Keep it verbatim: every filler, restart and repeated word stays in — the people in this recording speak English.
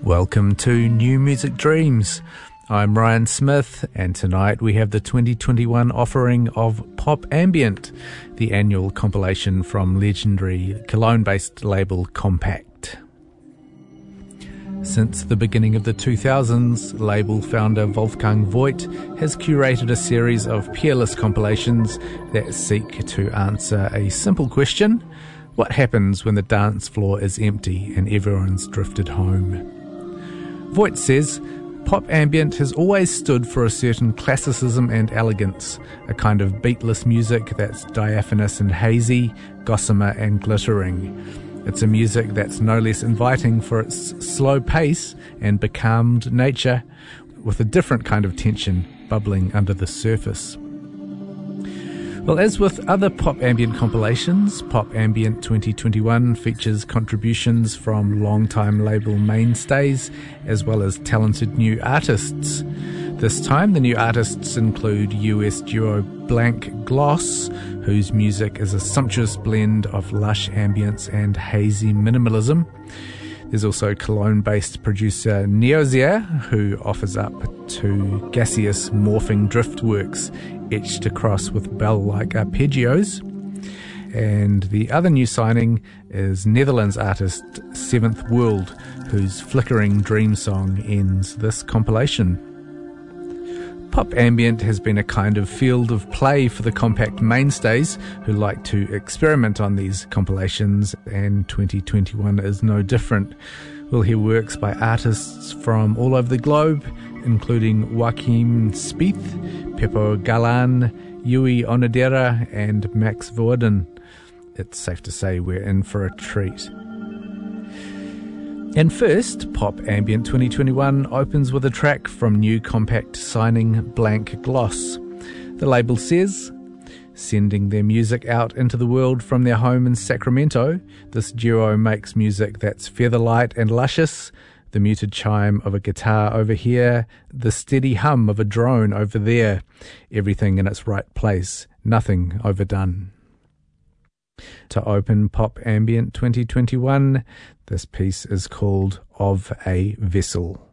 Welcome to New Music Dreams. I'm Ryan Smith, and tonight we have the twenty twenty-one offering of Pop Ambient, the annual compilation from legendary Cologne-based label Kompakt. Since the beginning of the two thousands, label founder Wolfgang Voigt has curated a series of peerless compilations that seek to answer a simple question: what happens when the dance floor is empty and everyone's drifted home? Voigt says, pop ambient has always stood for a certain classicism and elegance, a kind of beatless music that's diaphanous and hazy, gossamer and glittering. It's a music that's no less inviting for its slow pace and becalmed nature, with a different kind of tension bubbling under the surface. Well, as with other pop ambient compilations, Pop Ambient twenty twenty-one features contributions from long-time label mainstays as well as talented new artists. This time, the new artists include U S duo Blank Gloss, whose music is a sumptuous blend of lush ambience and hazy minimalism. There's also Cologne-based producer Neozier, who offers up two gaseous morphing drift works etched across with bell-like arpeggios. And the other new signing is Netherlands artist Seventh World, whose flickering dream song ends this compilation. Pop ambient has been a kind of field of play for the Kompakt mainstays who like to experiment on these compilations, and twenty twenty-one is no different. We'll hear works by artists from all over the globe, including Joachim Spieth, Peppo Galan, Yui Onodera and Max Verwoerden. It's safe to say we're in for a treat. And first, Pop Ambient twenty twenty-one opens with a track from new Kompakt signing Blank Gloss. The label says, sending their music out into the world from their home in Sacramento, this duo makes music that's featherlight and luscious, the muted chime of a guitar over here, the steady hum of a drone over there, everything in its right place, nothing overdone. To open Pop Ambient twenty twenty-one, this piece is called Of a Vessel.